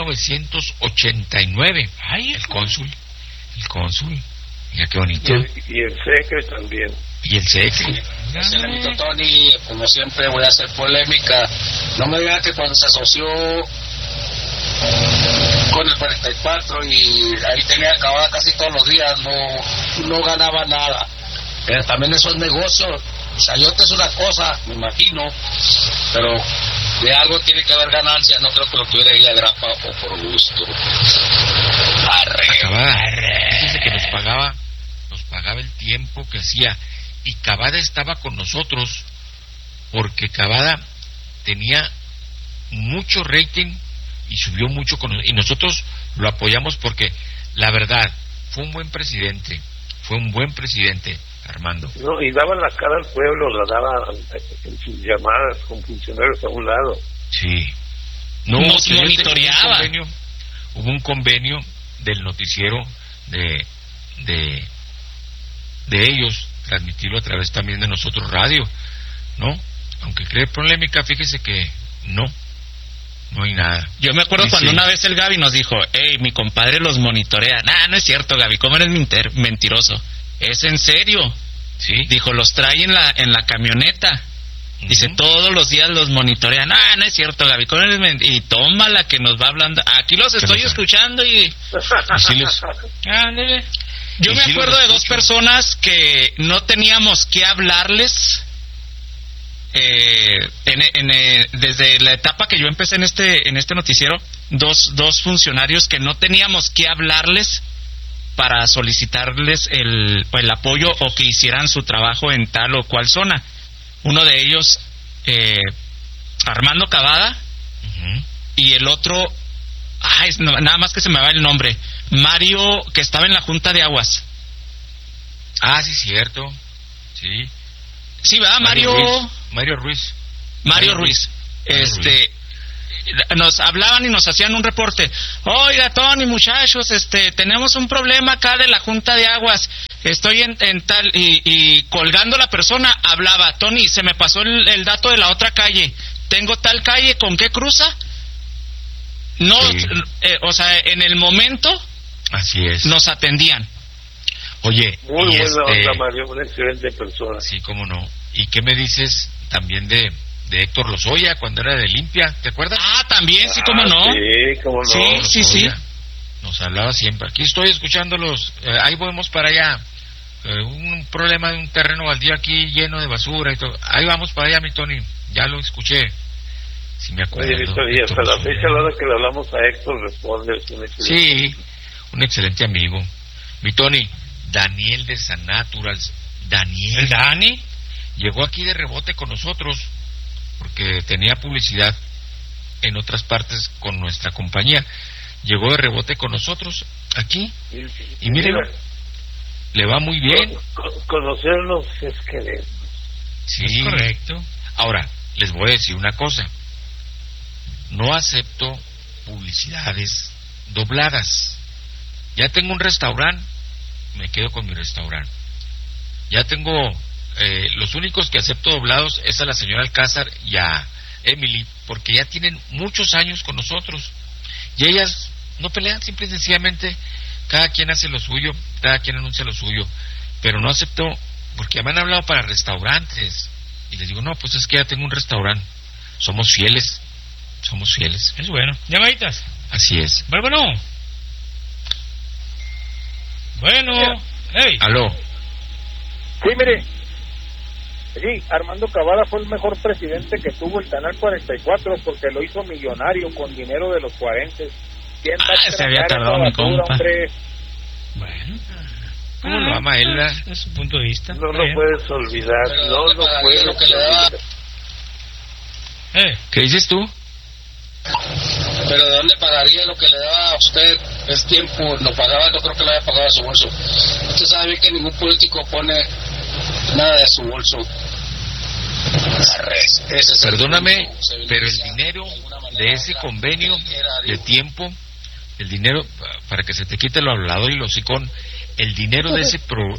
[SPEAKER 1] 1989.
[SPEAKER 3] Ay,
[SPEAKER 1] el cónsul. Mira qué bonito.
[SPEAKER 2] Y el Secre también.
[SPEAKER 1] Y el Secre.
[SPEAKER 6] Señorito Tony, como siempre voy a hacer polémica. No me diga que cuando se asoció con el 44 y ahí tenía acabada casi todos los días, no ganaba nada. Pero también eso es negocio. Chayote es una cosa, me imagino, pero de algo tiene que haber ganancia. No creo que lo tuviera ahí a grapa o por gusto.
[SPEAKER 1] Dice que nos pagaba el tiempo que hacía, y Cavada estaba con nosotros porque Cavada tenía mucho rating y subió mucho y nosotros lo apoyamos porque la verdad fue un buen presidente, Armando.
[SPEAKER 2] No, y daba la cara al pueblo, la daba en sus llamadas con funcionarios a un lado.
[SPEAKER 1] Sí.
[SPEAKER 4] Nos monitoreaba.
[SPEAKER 1] Hubo un convenio del noticiero de ellos, transmitirlo a través también de nosotros radio, ¿no? Aunque cree polémica, fíjese que no hay nada.
[SPEAKER 4] Yo me acuerdo cuando una vez el Gaby nos dijo, hey, mi compadre los monitorea. Nah, no es cierto, Gaby, ¿cómo eres mentiroso? ¿Es en serio?
[SPEAKER 1] Sí.
[SPEAKER 4] Dijo, los trae en la camioneta. Dice, todos los días los monitorean. No es cierto, Gaby, ¿cómo eres y toma la que nos va hablando. Aquí los estoy escuchando y... Yo me acuerdo de dos personas que no teníamos que hablarles desde la etapa que yo empecé en este noticiero, dos funcionarios que no teníamos que hablarles para solicitarles el apoyo o que hicieran su trabajo en tal o cual zona. Uno de ellos, Armando Cavada, y el otro, nada más que se me va el nombre, Mario, que estaba en la Junta de Aguas.
[SPEAKER 1] Ah, sí, cierto. Sí.
[SPEAKER 4] Sí, ¿verdad? Mario
[SPEAKER 1] Ruiz.
[SPEAKER 4] Nos hablaban y nos hacían un reporte. Oiga, Tony, muchachos, tenemos un problema acá de la Junta de Aguas. Estoy en tal... Y colgando la persona, hablaba. Tony, se me pasó el dato de la otra calle. Tengo tal calle, ¿con qué cruza? No, sí. En el momento...
[SPEAKER 1] Así es.
[SPEAKER 4] Nos atendían.
[SPEAKER 1] Oye,
[SPEAKER 2] muy buena onda, Mario, una excelente persona.
[SPEAKER 1] Sí, cómo no. ¿Y qué me dices también de Héctor Lozoya cuando era de Limpia? ¿Te acuerdas?
[SPEAKER 4] También, sí, cómo no.
[SPEAKER 2] Sí, cómo no.
[SPEAKER 4] Sí.
[SPEAKER 1] Nos hablaba siempre. Aquí estoy escuchándolos. Ahí vamos para allá. Un problema de un terreno baldío aquí lleno de basura y todo. Ahí vamos para allá, mi Tony. Ya lo escuché. Sí, me acuerdo.
[SPEAKER 2] Y hasta la fecha, a la hora que le hablamos a Héctor, responde.
[SPEAKER 1] Sí, un excelente amigo. Mi Tony, Daniel de San Naturals. Daniel.
[SPEAKER 3] ¿El Dani?
[SPEAKER 1] Llegó aquí de rebote con nosotros porque tenía publicidad en otras partes con nuestra compañía. Llegó de rebote con nosotros aquí y mírenlo, le va muy bien.
[SPEAKER 2] Conocernos es querer.
[SPEAKER 1] Sí,
[SPEAKER 3] es correcto.
[SPEAKER 1] Ahora, les voy a decir una cosa. No acepto publicidades dobladas. Ya tengo un restaurante, me quedo con mi restaurante. Ya tengo... los únicos que acepto doblados es a la señora Alcázar y a Emily, porque ya tienen muchos años con nosotros y ellas no pelean, simple y sencillamente cada quien hace lo suyo, cada quien anuncia lo suyo, pero no acepto porque me han hablado para restaurantes y les digo, no, pues es que ya tengo un restaurante, somos fieles.
[SPEAKER 3] Es bueno. Llamaditas.
[SPEAKER 1] Así es.
[SPEAKER 3] Bueno. Hey.
[SPEAKER 1] Aló.
[SPEAKER 9] Sí, mire. Sí, Armando Cavada fue el mejor presidente que tuvo el Canal 44 porque lo hizo millonario con dinero de los 40.
[SPEAKER 4] Se había tardado mi compa.
[SPEAKER 3] Hombre. Bueno. ¿Cómo lo ama él? Es su punto de vista.
[SPEAKER 2] No lo puedes olvidar. No lo puedes olvidar.
[SPEAKER 1] ¿Qué dices tú?
[SPEAKER 6] Pero ¿de dónde pagaría lo que le daba a usted? Es tiempo, lo pagaba, no creo que lo haya pagado a su bolso. Usted sabe bien que ningún político pone nada de su bolso.
[SPEAKER 1] Perdóname, pero el dinero de ese convenio de tiempo, el dinero, para que se te quite lo hablado y lo hocicón, el dinero de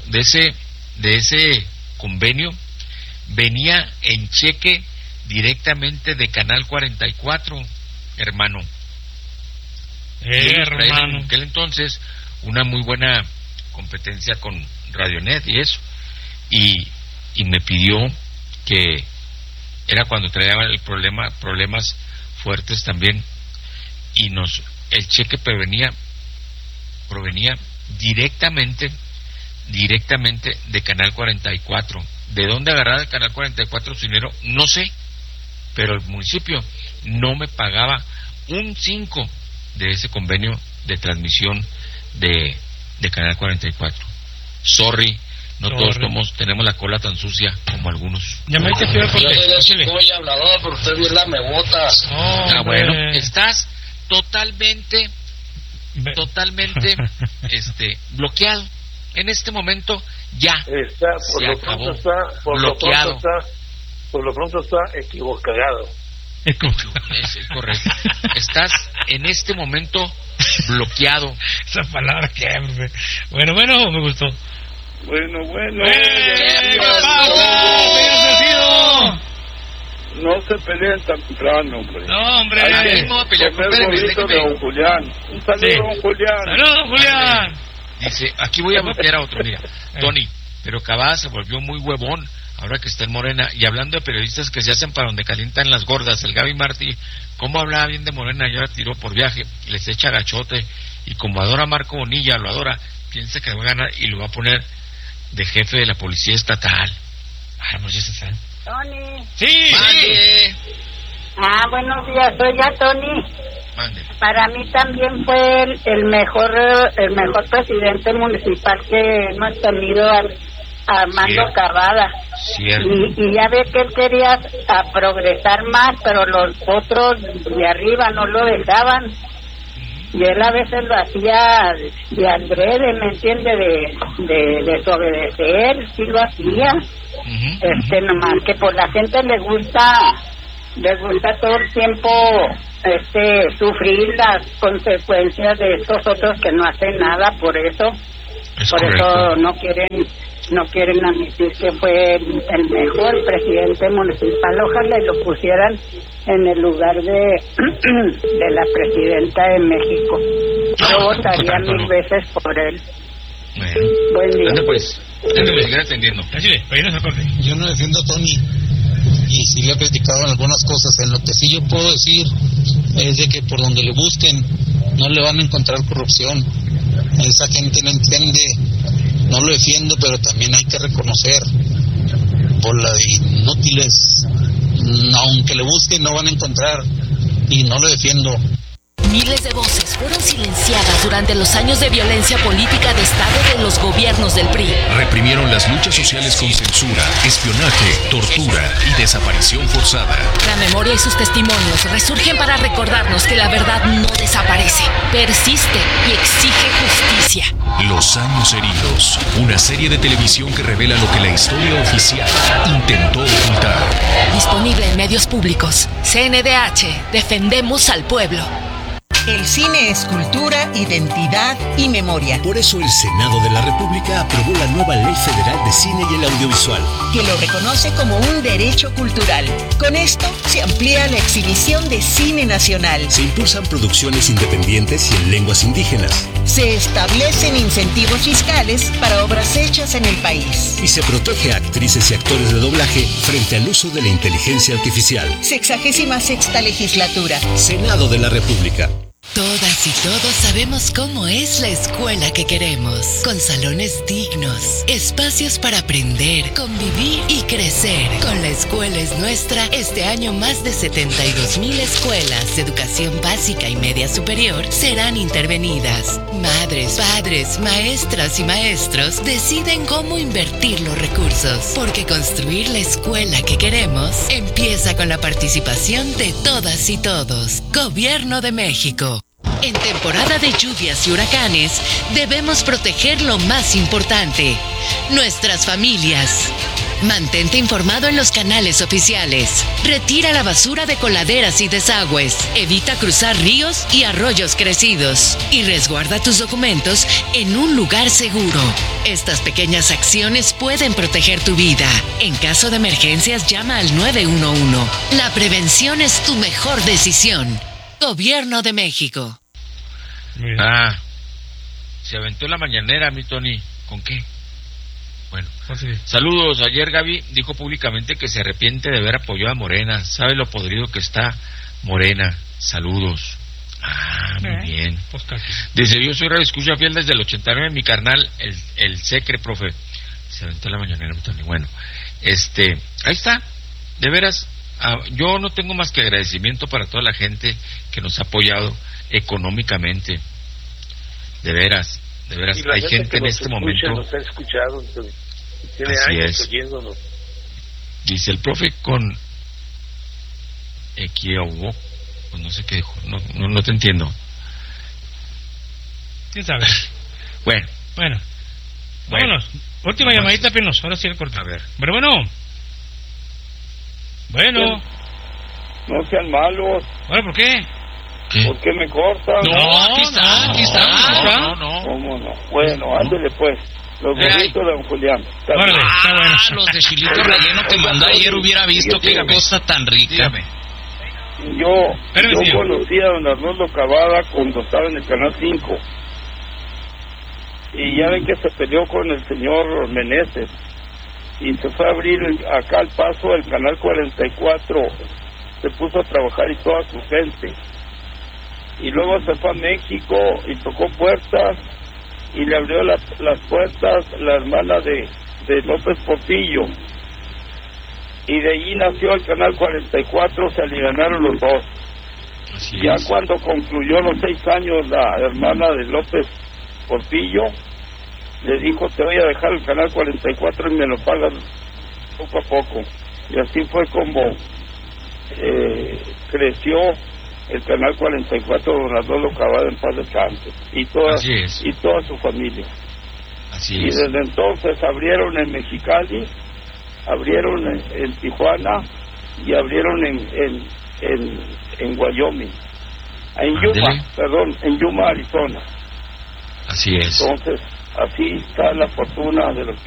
[SPEAKER 1] ese convenio venía en cheque directamente de Canal 44, hermano.
[SPEAKER 3] Hermano.
[SPEAKER 1] En aquel entonces, una muy buena competencia con Radionet y eso. Y me pidió que era cuando traía el problemas fuertes también, y el cheque provenía directamente de Canal 44. ¿De dónde agarraba el Canal 44 su dinero? No sé, pero el municipio no me pagaba un 5 de ese convenio de transmisión de Canal 44. Sorry. No todos tenemos la cola tan sucia como algunos.
[SPEAKER 6] Yo soy hablador, pero usted bien lame botas.
[SPEAKER 1] Bueno, estás totalmente bloqueado. En este momento ya
[SPEAKER 2] por lo pronto está equivocado.
[SPEAKER 1] Es correcto. Estás en este momento bloqueado.
[SPEAKER 3] Esa palabra que bueno, me gustó.
[SPEAKER 9] Bueno.
[SPEAKER 3] ¿Qué pasa?
[SPEAKER 9] No se peleen tan temprano, hombre.
[SPEAKER 3] No, hombre.
[SPEAKER 9] Hay que comer bonito de don Julián. Un saludo, don Julián.
[SPEAKER 3] Saludos, Julián.
[SPEAKER 1] Dice, aquí voy a bloquear a otro, mira. Tony, pero Cavada se volvió muy huevón ahora que está en Morena. Y hablando de periodistas que se hacen para donde calientan las gordas, el Gaby Martí, ¿cómo hablaba bien de Morena? Ya la tiró por viaje, les echa gachote. Y como adora a Marco Bonilla, lo adora, piensa que va a ganar y lo va a poner de jefe de la policía estatal.
[SPEAKER 3] Pues ya se sabe.
[SPEAKER 7] Tony.
[SPEAKER 1] Sí. Mande.
[SPEAKER 7] Buenos días, soy ya Tony.
[SPEAKER 1] Mande.
[SPEAKER 7] Para mí también fue el mejor presidente municipal que hemos tenido, Armando Cavada.
[SPEAKER 1] Cierto.
[SPEAKER 7] Y ya ve que él quería progresar más, pero los otros de arriba no lo dejaban. Y él a veces lo hacía de adrede, ¿me entiende? De desobedecer, sí lo hacía. Nomás que por la gente le gusta todo el tiempo sufrir las consecuencias de estos otros que no hacen nada. Por eso no quieren admitir que fue el mejor presidente municipal. Ojalá y lo pusieran en el lugar de la presidenta de México. Yo votaría 1000 veces por él. Buen día.
[SPEAKER 1] Pues, déjame seguir atendiendo.
[SPEAKER 10] Yo no defiendo a Tony, y sí le he criticado en algunas cosas. En lo que sí yo puedo decir es de que por donde le busquen no le van a encontrar corrupción. Esa gente no entiende. No lo defiendo, pero también hay que reconocer por la de inútiles. Aunque le busquen no van a encontrar, y no lo defiendo.
[SPEAKER 11] Miles de voces fueron silenciadas durante los años de violencia política de Estado de los gobiernos del PRI.
[SPEAKER 8] Reprimieron las luchas sociales con censura, espionaje, tortura y desaparición forzada.
[SPEAKER 11] La memoria y sus testimonios resurgen para recordarnos que la verdad no desaparece, persiste y exige justicia.
[SPEAKER 8] Los años heridos, una serie de televisión que revela lo que la historia oficial intentó ocultar.
[SPEAKER 11] Disponible en medios públicos. CNDH, defendemos al pueblo.
[SPEAKER 12] El cine es cultura, identidad y memoria.
[SPEAKER 13] Por eso el Senado de la República aprobó la nueva Ley Federal de Cine y el Audiovisual,
[SPEAKER 12] que lo reconoce como un derecho cultural. Con esto se amplía la exhibición de cine nacional.
[SPEAKER 13] Se impulsan producciones independientes y en lenguas indígenas.
[SPEAKER 12] Se establecen incentivos fiscales para obras hechas en el país.
[SPEAKER 13] Y se protege a actrices y actores de doblaje frente al uso de la inteligencia artificial.
[SPEAKER 12] 66ª legislatura.
[SPEAKER 13] Senado de la República.
[SPEAKER 14] Todas y todos sabemos cómo es la escuela que queremos, con salones dignos, espacios para aprender, convivir y crecer. Con La Escuela es Nuestra, este año más de 72,000 escuelas de educación básica y media superior serán intervenidas. Madres, padres, maestras y maestros deciden cómo invertir los recursos, porque construir la escuela que queremos empieza con la participación de todas y todos. Gobierno de México. En temporada de lluvias y huracanes, debemos proteger lo más importante, nuestras familias. Mantente informado en los canales oficiales. Retira la basura de coladeras y desagües. Evita cruzar ríos y arroyos crecidos. Y resguarda tus documentos en un lugar seguro. Estas pequeñas acciones pueden proteger tu vida. En caso de emergencias, llama al 911. La prevención es tu mejor decisión. Gobierno de México.
[SPEAKER 1] Se aventó la mañanera, mi Tony. ¿Con qué? Bueno, saludos. Ayer Gaby dijo públicamente que se arrepiente de haber apoyado a Morena. ¿Sabe lo podrido que está Morena? Saludos. Muy bien. Dice, yo soy radioescucha fiel desde el 89, mi carnal, el Secre, profe. Se aventó la mañanera, mi Tony. Bueno, ahí está. De veras, yo no tengo más que agradecimiento para toda la gente que nos ha apoyado económicamente. De veras, hay gente en este momento.
[SPEAKER 2] Nos ha escuchado, tiene
[SPEAKER 1] así
[SPEAKER 2] años
[SPEAKER 1] es.
[SPEAKER 2] oyéndonos.
[SPEAKER 1] Dice el profe con Equiahuo, pues no sé qué dijo, no te entiendo.
[SPEAKER 3] ¿Quién sabe?
[SPEAKER 1] Bueno.
[SPEAKER 3] Vámonos. Última llamadita, Pinos. Ahora sí el corte.
[SPEAKER 1] A ver.
[SPEAKER 3] Pero bueno.
[SPEAKER 9] No sean malos.
[SPEAKER 3] Bueno, ¿por qué?
[SPEAKER 9] ¿Por qué me cortan?
[SPEAKER 4] No, aquí está.
[SPEAKER 9] No. ¿Cómo no? Bueno, ándele pues. Los burritos de don Julián.
[SPEAKER 3] Está bueno.
[SPEAKER 4] Los de chilito relleno que mandó ayer, hubiera visto qué cosa tan rica.
[SPEAKER 9] Yo conocí a don Arnoldo Cavada cuando estaba en el Canal 5. Y ya ven que se peleó con el señor Meneses. Y se fue a abrir acá al paso el Canal 44. Se puso a trabajar y toda su gente. Y luego se fue a México y tocó puertas y le abrió las puertas la hermana de López Portillo, y de allí nació el Canal 44, se alivianaron los dos. Ya cuando concluyó los 6 años la hermana de López Portillo le dijo, te voy a dejar el Canal 44 y me lo pagas poco a poco. Y así fue como creció el Canal 44, don Arnoldo Cavada, en paz descanse, y toda su familia. Y desde entonces abrieron en Mexicali, abrieron en Tijuana y abrieron en Wyoming, en Yuma, Arizona.
[SPEAKER 1] Así es.
[SPEAKER 9] Entonces, así está la fortuna de los